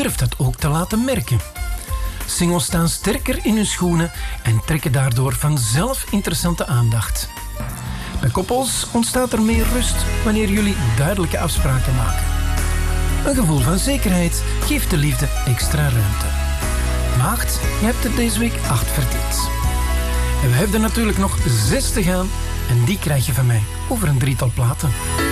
durft dat ook te laten merken. Singles staan sterker in hun schoenen en trekken daardoor vanzelf interessante aandacht. Bij koppels ontstaat er meer rust wanneer jullie duidelijke afspraken maken. Een gevoel van zekerheid geeft de liefde extra ruimte. Maagd, je hebt er deze week 8 verdiend. En we hebben er natuurlijk nog 6 te gaan en die krijg je van mij over een 3-tal platen.